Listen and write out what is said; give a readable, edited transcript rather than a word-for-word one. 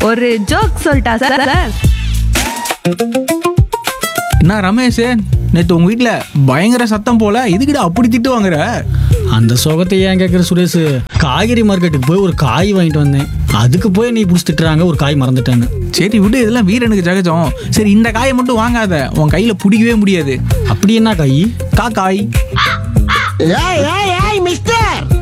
ஒரு ஜோக் சொல்லிட்டா sir sir. என்ன ரமேஷ், நேற்று உங்கள் வீட்டில் பயங்கர சத்தம் போல, இதுக்கிட்ட அப்படி திட்டு வாங்குற? அந்த சோகத்தை ஏன் கேட்குற சுரேஷ்? காய்கறி மார்க்கெட்டுக்கு போய் ஒரு காய் வாங்கிட்டு வந்தேன், அதுக்கு போய் நீ பிடிச்சி திட்டுறாங்க ஒரு காய் மறந்துட்டேன்னு. சரி விடு, இதெல்லாம் வீரனுக்கு ஜகஜம். சரி இந்த காயை மட்டும் வாங்காத, உன் கையில் பிடிக்கவே முடியாது. அப்படி என்ன காய்? காய். ஏய் மிஸ்டர்,